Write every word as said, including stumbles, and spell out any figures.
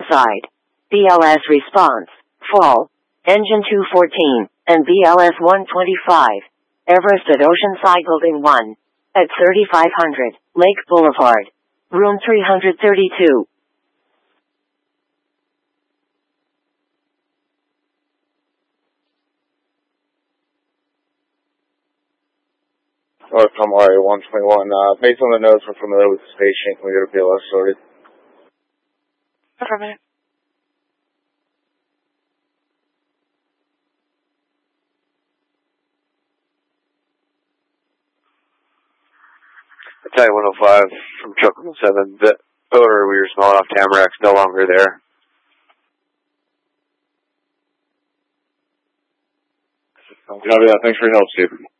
side. B L S response, fall, engine two fourteen, and B L S one twenty-five. Everest at Oceanside Building one. At thirty-five hundred, Lake Boulevard. Room three thirty-two. North Palmari one twenty-one. Uh, based on the notes, we're familiar with this patient. Can we get a P L S sorted? Affirmative. Battalion one oh five from Truck one oh seven. The odor we were smelling off Tamarac's no longer there. Copy that. Thanks for your help, Steve.